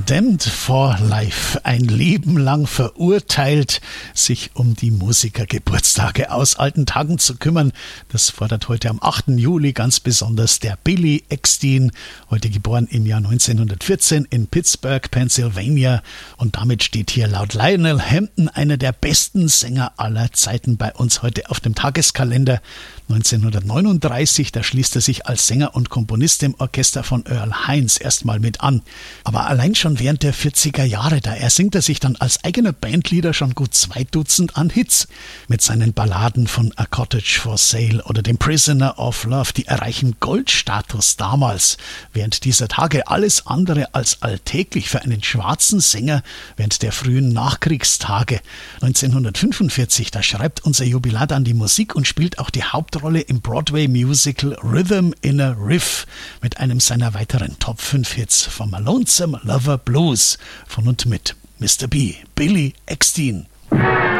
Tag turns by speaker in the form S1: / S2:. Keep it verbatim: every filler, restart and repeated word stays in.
S1: Condemned for Life, ein Leben lang verurteilt, sich um die Musikergeburtstage aus alten Tagen zu kümmern. Das fordert heute am achten Juli ganz besonders der Billy Eckstine, heute geboren im Jahr neunzehnhundertvierzehn in Pittsburgh, Pennsylvania. Und damit steht hier laut Lionel Hampton einer der besten Sänger aller Zeiten bei uns heute auf dem Tageskalender. neunzehnhundertneununddreißig, da schließt er sich als Sänger und Komponist im Orchester von Earl Hines erstmal mit an. Aber allein schon während der vierziger Jahre, da ersingt er sich dann als eigener Bandleader schon gut zwei Dutzend an Hits. Mit seinen Balladen von A Cottage for Sale oder dem Prisoner of Love, die erreichen Goldstatus damals. Während dieser Tage alles andere als alltäglich für einen schwarzen Sänger während der frühen Nachkriegstage. neunzehnhundertfünfundvierzig, da schreibt unser Jubilar dann die Musik und spielt auch die Hauptrolle im Broadway-Musical Rhythm in a Riff mit einem seiner weiteren Top fünf Hits vom Lonesome Lover Blues von und mit Mister B, Billy Eckstine.